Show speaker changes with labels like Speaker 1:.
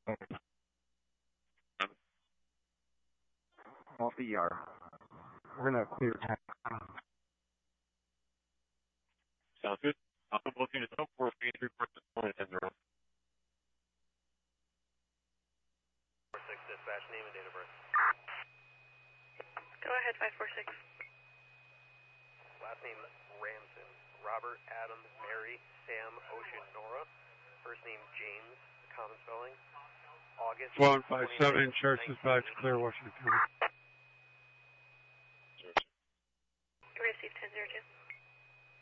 Speaker 1: Off the ER. We're gonna clear time.
Speaker 2: Sounds good. I'll put both units up for 3-3 1 10 0.
Speaker 3: 46 dispatch, name and date of birth.
Speaker 4: Go ahead, 546.
Speaker 3: Last name Ramson. Robert, Adam, Mary, Sam, Ocean, Nora. First name James, common spelling. August
Speaker 5: 157, Church Dispatch, Clear, Washington County.